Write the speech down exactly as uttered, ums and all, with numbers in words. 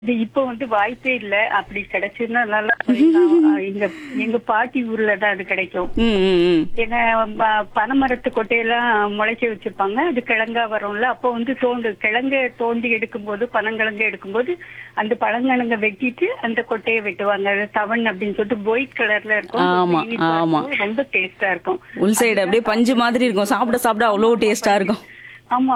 இது இப்போ வந்து வாய்ப்பே இல்ல. அப்படி கிடைச்சதுன்னா நல்லா இருக்கும். எங்க எங்க பாட்டி ஊர்ல தான் அது கிடைக்கும். ம், ம், ம். ஏன்னா ப- பனைமரத்து கொட்டையெல்லாம் முளைக்க வச்சிருப்பாங்க. அது கிழங்கா வரும்ல. அப்போ வந்து தோண்டு கிழங்க தோண்டி எடுக்கும்போது பனங்கிழங்கு எடுக்கும்போது அந்த பழங்கிழங்க வெட்டிட்டு அந்த கொட்டையை வெட்டுவாங்க. அது தவன் அப்படின்னு சொல்லிட்டு ஒயிட் கலர்ல இருக்கும். ரொம்ப ஆமா, இனிப்பா ஆமா. இருக்கும். ரொம்ப டேஸ்டா இருக்கும். உள் சைடு அப்படியே பஞ்சு மாதிரி இருக்கும். சாப்பிட சாப்பிட அவ்வளோ டேஸ்டா இருக்கும். ஆமா.